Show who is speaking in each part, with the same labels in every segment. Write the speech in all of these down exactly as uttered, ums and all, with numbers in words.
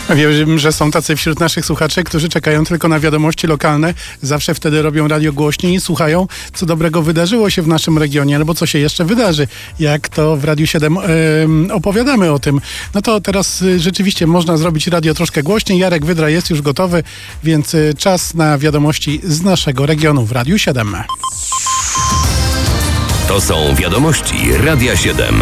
Speaker 1: Wiem, że są tacy wśród naszych słuchaczy, którzy czekają tylko na wiadomości lokalne. Zawsze wtedy robią radio głośniej i słuchają, co dobrego wydarzyło się w naszym regionie, albo co się jeszcze wydarzy, jak to w Radiu siedem yy, opowiadamy o tym. No to teraz yy, rzeczywiście można zrobić radio troszkę głośniej. Jarek Wydra jest już gotowy, więc yy, czas na wiadomości z naszego regionu w Radiu siedem.
Speaker 2: To są wiadomości Radia siedem.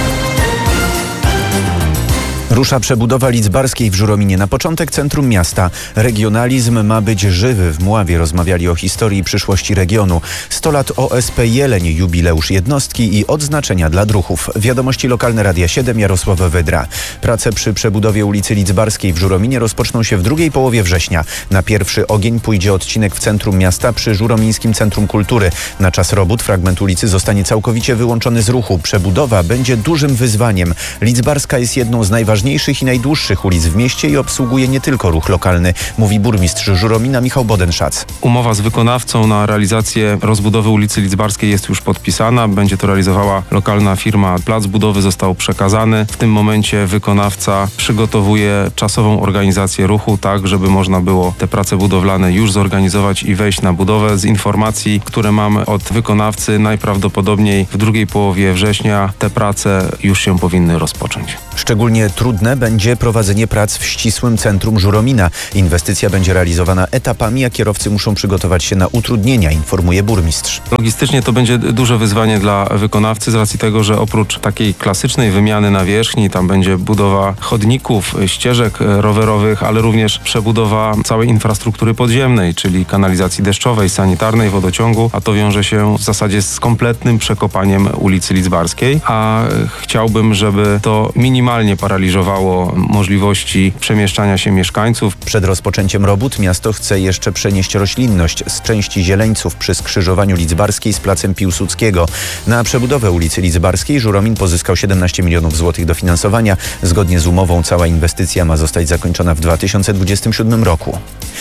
Speaker 3: Rusza przebudowa Lidzbarskiej w Żurominie. Na początek centrum miasta. Regionalizm ma być żywy. W Mławie rozmawiali o historii i przyszłości regionu. sto lat O S P Jeleń, jubileusz jednostki i odznaczenia dla druhów. Wiadomości lokalne Radia siedem, Jarosław Wydra. Prace przy przebudowie ulicy Lidzbarskiej w Żurominie rozpoczną się w drugiej połowie września. Na pierwszy ogień pójdzie odcinek w centrum miasta przy Żuromińskim Centrum Kultury. Na czas robót fragment ulicy zostanie całkowicie wyłączony z ruchu. Przebudowa będzie dużym wyzwaniem. Lidzbarska jest jedną z najważniejszych najważniejszych i najdłuższych ulic w mieście i obsługuje nie tylko ruch lokalny, mówi burmistrz Żuromina Michał Bodenszac.
Speaker 4: Umowa z wykonawcą na realizację rozbudowy ulicy Lidzbarskiej jest już podpisana. Będzie to realizowała lokalna firma. Plac budowy został przekazany. W tym momencie wykonawca przygotowuje czasową organizację ruchu, tak żeby można było te prace budowlane już zorganizować i wejść na budowę. Z informacji, które mamy od wykonawcy, najprawdopodobniej w drugiej połowie września te prace już się powinny rozpocząć.
Speaker 3: Szczególnie trudne będzie prowadzenie prac w ścisłym centrum Żuromina. Inwestycja będzie realizowana etapami, a kierowcy muszą przygotować się na utrudnienia, informuje burmistrz.
Speaker 4: Logistycznie to będzie duże wyzwanie dla wykonawcy z racji tego, że oprócz takiej klasycznej wymiany nawierzchni, tam będzie budowa chodników, ścieżek rowerowych, ale również przebudowa całej infrastruktury podziemnej, czyli kanalizacji deszczowej, sanitarnej, wodociągu, a to wiąże się w zasadzie z kompletnym przekopaniem ulicy Lidzbarskiej, a chciałbym, żeby to minimalnie paraliżowało możliwości przemieszczania się mieszkańców.
Speaker 3: Przed rozpoczęciem robót miasto chce jeszcze przenieść roślinność z części Zieleńców przy skrzyżowaniu Lidzbarskiej z placem Piłsudskiego. Na przebudowę ulicy Lidzbarskiej Żuromin pozyskał siedemnaście milionów złotych dofinansowania. Zgodnie z umową cała inwestycja ma zostać zakończona w dwa tysiące dwudziestym siódmym roku.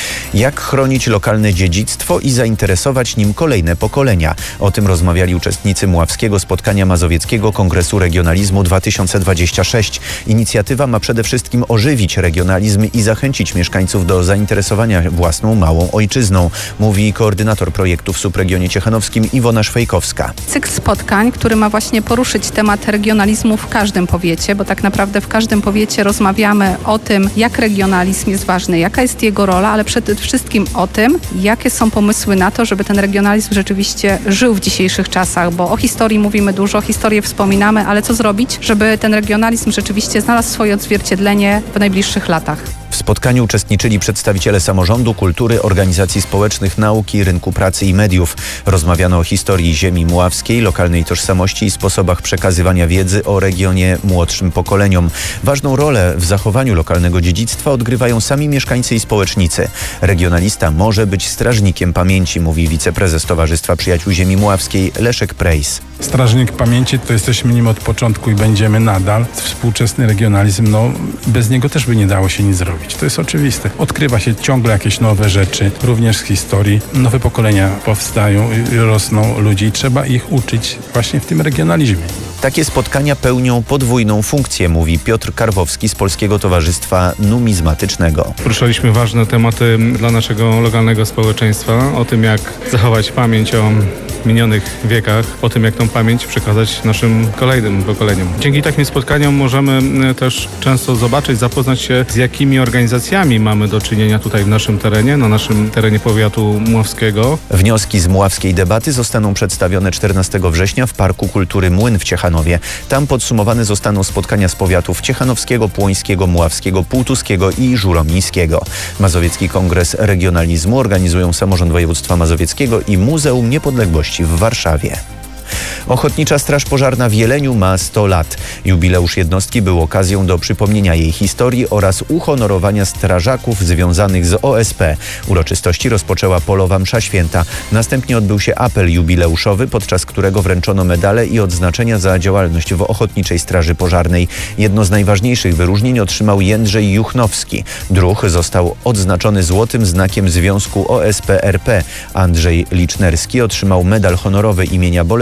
Speaker 3: Jak chronić lokalne dziedzictwo i zainteresować nim kolejne pokolenia? O tym rozmawiali uczestnicy Mławskiego Spotkania Mazowieckiego Kongresu Regionalizmu dwa tysiące dwudziesty szósty. Inicjatywa ma przede wszystkim ożywić regionalizm i zachęcić mieszkańców do zainteresowania własną małą ojczyzną, mówi koordynator projektu w subregionie ciechanowskim Iwona Szwejkowska.
Speaker 5: Cykl spotkań, który ma właśnie poruszyć temat regionalizmu w każdym powiecie, bo tak naprawdę w każdym powiecie rozmawiamy o tym, jak regionalizm jest ważny, jaka jest jego rola, ale przede wszystkim o tym, jakie są pomysły na to, żeby ten regionalizm rzeczywiście żył w dzisiejszych czasach, bo o historii mówimy dużo, o historię wspominamy, ale co zrobić, żeby ten regionalizm rzeczywiście znalazł swoje odzwierciedlenie w najbliższych latach.
Speaker 3: W spotkaniu uczestniczyli przedstawiciele samorządu, kultury, organizacji społecznych, nauki, rynku pracy i mediów. Rozmawiano o historii ziemi mławskiej, lokalnej tożsamości i sposobach przekazywania wiedzy o regionie młodszym pokoleniom. Ważną rolę w zachowaniu lokalnego dziedzictwa odgrywają sami mieszkańcy i społecznicy. Regionalista może być strażnikiem pamięci, mówi wiceprezes Towarzystwa Przyjaciół Ziemi Mławskiej Leszek Prejs.
Speaker 6: Strażnik pamięci to jesteśmy nim od początku i będziemy nadal. Współczesny regionalizm, no bez niego też by nie dało się nic zrobić. To jest oczywiste. Odkrywa się ciągle jakieś nowe rzeczy, również z historii. Nowe pokolenia powstają, rosną ludzi i trzeba ich uczyć właśnie w tym regionalizmie.
Speaker 3: Takie spotkania pełnią podwójną funkcję, mówi Piotr Karwowski z Polskiego Towarzystwa Numizmatycznego.
Speaker 7: Poruszaliśmy ważne tematy dla naszego lokalnego społeczeństwa, o tym jak zachować pamięć o minionych wiekach, o tym jak tą pamięć przekazać naszym kolejnym pokoleniom. Dzięki takim spotkaniom możemy też często zobaczyć, zapoznać się z jakimi organizacjami mamy do czynienia tutaj w naszym terenie, na naszym terenie powiatu mławskiego.
Speaker 3: Wnioski z mławskiej debaty zostaną przedstawione czternastego września w Parku Kultury Młyn w Ciechanowie. Tam podsumowane zostaną spotkania z powiatów ciechanowskiego, płońskiego, mławskiego, półtuskiego i żuromińskiego. Mazowiecki Kongres Regionalizmu organizują Samorząd Województwa Mazowieckiego i Muzeum Niepodległości w Warszawie. Ochotnicza Straż Pożarna w Jeleniu ma sto lat. Jubileusz jednostki był okazją do przypomnienia jej historii oraz uhonorowania strażaków związanych z O S P. Uroczystości rozpoczęła polowa msza święta. Następnie odbył się apel jubileuszowy, podczas którego wręczono medale i odznaczenia za działalność w Ochotniczej Straży Pożarnej. Jedno z najważniejszych wyróżnień otrzymał Jędrzej Juchnowski. Druh został odznaczony złotym znakiem Związku O S P R P. Andrzej Licznerski otrzymał medal honorowy imienia Bolesława Chorowskiego.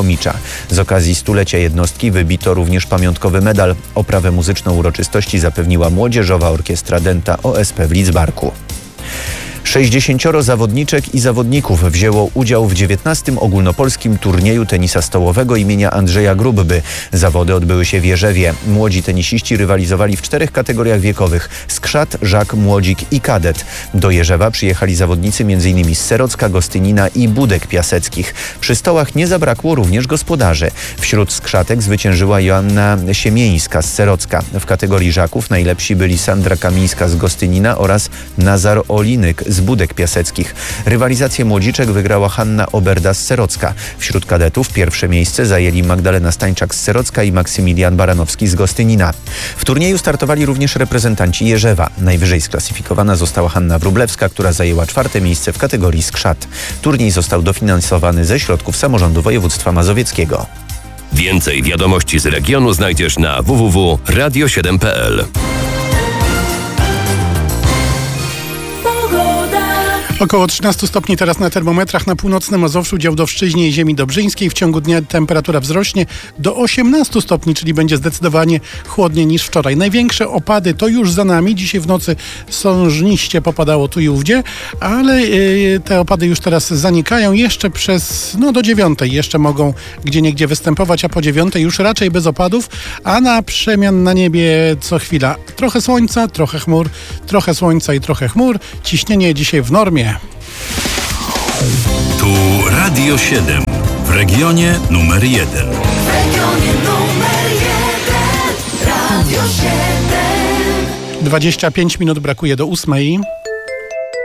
Speaker 3: Chomicza. Z okazji stulecia jednostki wybito również pamiątkowy medal. Oprawę muzyczną uroczystości zapewniła Młodzieżowa Orkiestra Dęta O S P w Lidzbarku. sześćdziesięcioro zawodniczek i zawodników wzięło udział w dziewiętnastym ogólnopolskim turnieju tenisa stołowego imienia Andrzeja Grubby. Zawody odbyły się w Jerzewie. Młodzi tenisiści rywalizowali w czterech kategoriach wiekowych: skrzat, żak, młodzik i kadet. Do Jerzewa przyjechali zawodnicy m.in. z Serocka, Gostynina i Budek Piaseckich. Przy stołach nie zabrakło również gospodarzy. Wśród skrzatek zwyciężyła Joanna Siemieńska z Serocka. W kategorii żaków najlepsi byli Sandra Kamińska z Gostynina oraz Nazar Olinyk z Budek Piaseckich. Rywalizację młodziczek wygrała Hanna Oberda z Serocka. Wśród kadetów pierwsze miejsce zajęli Magdalena Stańczak z Serocka i Maksymilian Baranowski z Gostynina. W turnieju startowali również reprezentanci Jerzewa. Najwyżej sklasyfikowana została Hanna Wróblewska, która zajęła czwarte miejsce w kategorii skrzat. Turniej został dofinansowany ze środków samorządu województwa mazowieckiego.
Speaker 2: Więcej wiadomości z regionu znajdziesz na w w w kropka radio siedem kropka p l.
Speaker 1: Około trzynaście stopni teraz na termometrach na północnym Mazowszu, Działdowszczyźnie i ziemi dobrzyńskiej. W ciągu dnia temperatura wzrośnie do osiemnastu stopni, czyli będzie zdecydowanie chłodniej niż wczoraj. Największe opady to już za nami. Dzisiaj w nocy sążniście popadało tu i ówdzie, ale yy, te opady już teraz zanikają. Jeszcze przez, no do dziewiątej jeszcze mogą gdzieniegdzie występować, a po dziewiątej już raczej bez opadów, a na przemian na niebie co chwila trochę słońca, trochę chmur, trochę słońca i trochę chmur. Ciśnienie dzisiaj w normie.
Speaker 8: Tu Radio siedem w regionie numer jeden.
Speaker 9: W regionie numer jeden Radio siedem.
Speaker 1: dwadzieścia pięć minut brakuje do ósmej.